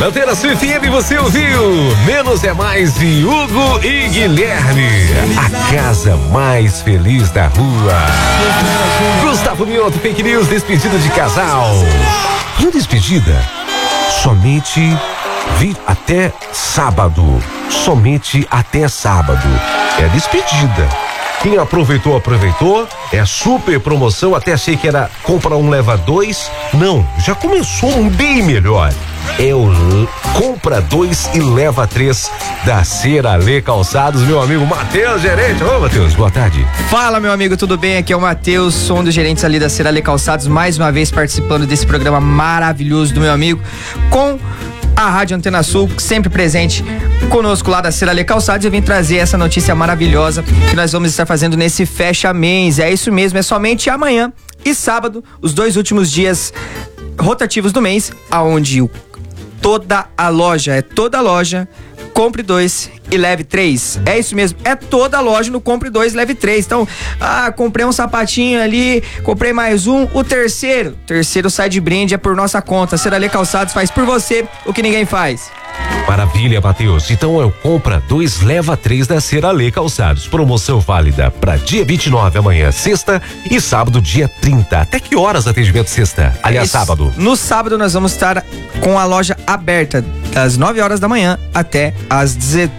Antena Sul FM, você ouviu? Menos é mais de Hugo e Guilherme. A casa mais feliz da rua. Gustavo Mioto, Fake News, despedida de casal. E a despedida? Somente até sábado. Somente até sábado. É a despedida. Quem aproveitou. É super promoção. Até achei que era compra um, leva dois. Não, já começou um bem melhor. É o compra 2 e leva 3 da Ceralê Calçados, meu amigo Matheus, gerente. Ô, Matheus, boa tarde. Fala, meu amigo, tudo bem? Aqui é o Matheus, sou um dos gerentes ali da Ceralê Calçados, mais uma vez participando desse programa maravilhoso do meu amigo, com a Rádio Antena Sul, sempre presente conosco lá da Ceralê Calçados. Eu vim trazer essa notícia maravilhosa que nós vamos estar fazendo nesse fecha mês. É isso mesmo, é somente amanhã e sábado, os 2 últimos dias rotativos do mês, aonde toda a loja, compre 2 e leve 3. É isso mesmo, é toda a loja no compre 2 e leve 3. Então, comprei um sapatinho ali, comprei mais um, o terceiro sai de brinde, é por nossa conta. Ceralê Calçados faz por você o que ninguém faz. Maravilha, Matheus. Então eu compra 2, leva 3 da Ceralê Calçados. Promoção válida para dia 29, amanhã, sexta, e sábado, dia 30. Até que horas atendimento sexta? Aliás, sábado. No sábado nós vamos estar com a loja aberta das 9 horas da manhã até as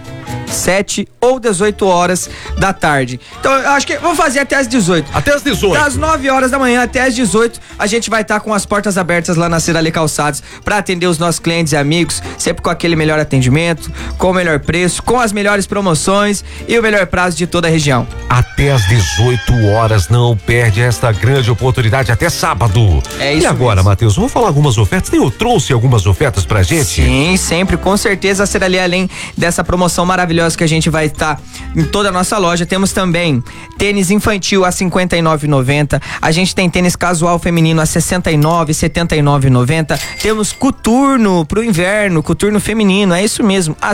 17 ou 18 horas da tarde. Então eu acho que vamos fazer até as 18. Até as 18. Das 9 horas da manhã até as 18, a gente vai estar com as portas abertas lá na Ceralê Calçados para atender os nossos clientes e amigos, sempre com aquele melhor atendimento, com o melhor preço, com as melhores promoções e o melhor prazo de toda a região. Até as 18 horas, não perde esta grande oportunidade até sábado. É isso. E agora, Matheus, vamos falar algumas ofertas? Eu trouxe algumas ofertas pra gente? Sim, sempre, com certeza. A Ceralê, além dessa promoção maravilhosa que a gente vai estar em toda a nossa loja, temos também tênis infantil a R$ 59,90. A gente tem tênis casual feminino a R$ 69, R$ 79,90. Temos coturno pro inverno, coturno feminino, é isso mesmo, a R$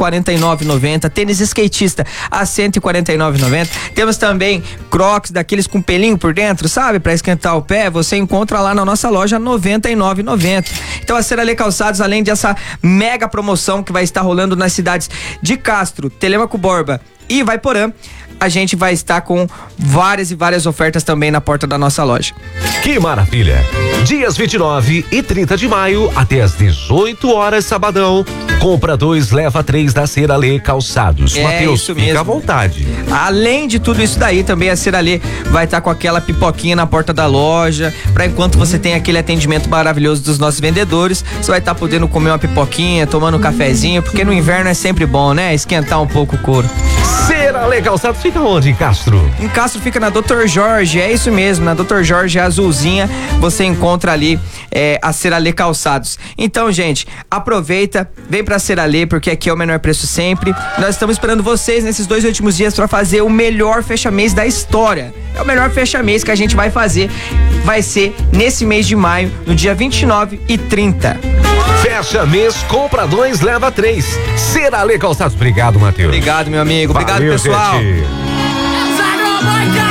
149,90. Tênis skatista a R$ 149,90. Temos também Crocs daqueles com pelinho por dentro, sabe? Pra esquentar o pé, você encontra lá na nossa loja R$ 99,90. Então a Ceralê Calçados, além dessa mega promoção que vai estar rolando nas cidades de Castro, Telêmaco Borba e Vaiporã, a gente vai estar com várias e várias ofertas também na porta da nossa loja. Que maravilha! Dias 29 e 30 de maio até as 18 horas, sabadão. Compra 2, leva 3 da Ceralê Calçados. Matheus, fica à vontade. Além de tudo isso daí, também a Ceralê vai estar com aquela pipoquinha na porta da loja, para enquanto você tem aquele atendimento maravilhoso dos nossos vendedores, você vai estar podendo comer uma pipoquinha, tomando um cafezinho, porque no inverno é sempre bom, né? Esquentar um pouco o couro. Ceralê Calçados fica onde, em Castro? Em Castro fica na Dr. Jorge, é isso mesmo, na Dr. Jorge azulzinha, você encontra ali a Ceralê Calçados. Então, gente, aproveita, vem pra Ceralê, porque aqui é o menor preço sempre. Nós estamos esperando vocês nesses 2 últimos dias pra fazer o melhor fecha-mês da história. É o melhor fecha-mês que a gente vai fazer, vai ser nesse mês de maio, no dia 29 e 30. Fecha mês, compra 2, leva 3. Ceralê Calçados. Obrigado, Matheus. Obrigado, meu amigo. Obrigado, valeu, pessoal. Gente.